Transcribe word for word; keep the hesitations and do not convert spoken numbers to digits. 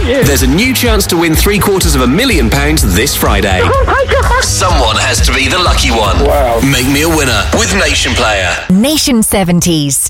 you. There's a new chance to win three quarters of a million pounds this Friday. Oh my God. Someone has to be the lucky one. Wow. Make me a winner with Nation Player. Nation seventies.